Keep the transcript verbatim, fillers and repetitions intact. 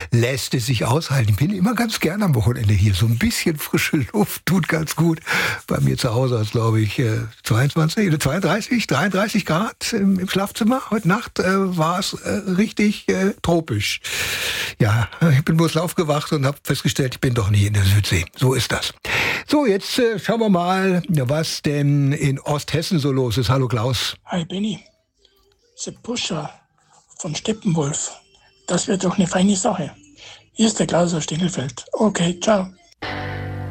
lässt es sich aushalten. Ich bin immer ganz gern am Wochenende hier. So ein bisschen frische Luft tut ganz gut. Bei mir zu Hause ist, glaube ich, zweiundzwanzig, zweiunddreißig, dreiunddreißig Grad im, im Schlafzimmer. Heute Nacht äh, war es äh, richtig äh, tropisch. Ja, ich bin bloß aufgewacht und habe festgestellt, ich bin doch nie in der Südsee. So ist das. So, jetzt äh, schauen wir mal, was denn in Osthessen so los ist. Hallo Klaus. Hi Benny. Sepp Buscher von Steppenwolf. Das wird doch eine feine Sache. Hier ist der Klaus aus Stengelfeld. Okay, ciao.